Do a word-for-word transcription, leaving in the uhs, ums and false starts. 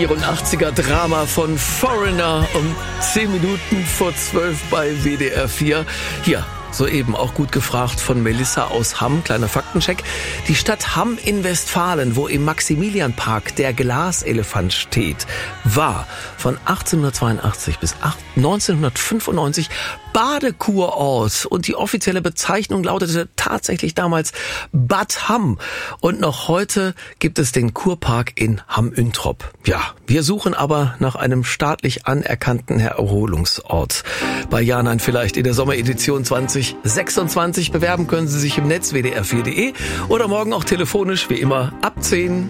vierundachtziger Drama von Foreigner um zehn Minuten vor zwölf bei W D R vier. Hier, soeben auch gut gefragt von Melissa aus Hamm. Kleiner Faktencheck. Die Stadt Hamm in Westfalen, wo im Maximilianpark der Glaselefant steht, war von achtzehnhundertzweiundachtzig bis neunzehnhundertfünfundneunzig Badekurort. Und die offizielle Bezeichnung lautete tatsächlich damals Bad Hamm. Und noch heute gibt es den Kurpark in Hamm-Üntrop. Ja, wir suchen aber nach einem staatlich anerkannten Erholungsort. Bei Ja, Nein vielleicht in der Sommeredition zwanzig sechsundzwanzig. Bewerben können Sie sich im Netz w d r vier punkt d e oder morgen auch telefonisch wie immer ab zehn.